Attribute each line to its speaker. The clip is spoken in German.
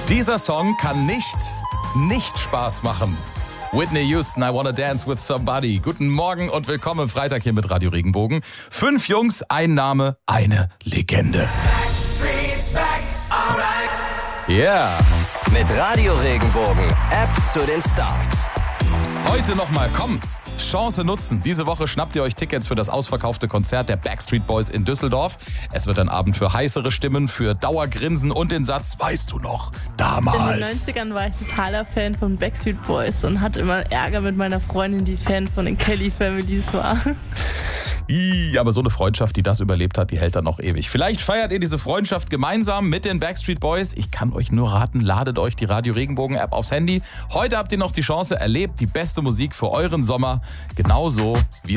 Speaker 1: Dieser Song kann nicht Spaß machen. Whitney Houston, I Wanna Dance with Somebody. Guten Morgen und willkommen am Freitag hier mit Radio Regenbogen. 5 Jungs, ein Name, eine Legende. Yeah.
Speaker 2: Mit Radio Regenbogen, App zu den Stars.
Speaker 1: Heute nochmal, komm, Chance nutzen. Diese Woche schnappt ihr euch Tickets für das ausverkaufte Konzert der Backstreet Boys in Düsseldorf. Es wird ein Abend für heißere Stimmen, für Dauergrinsen und den Satz, weißt du noch, damals.
Speaker 3: In den 90ern war ich totaler Fan von Backstreet Boys und hatte immer Ärger mit meiner Freundin, die Fan von den Kelly Families war.
Speaker 1: Aber so eine Freundschaft, die das überlebt hat, die hält dann noch ewig. Vielleicht feiert ihr diese Freundschaft gemeinsam mit den Backstreet Boys. Ich kann euch nur raten, ladet euch die Radio Regenbogen App aufs Handy. Heute habt ihr noch die Chance, erlebt die beste Musik für euren Sommer. Genauso wie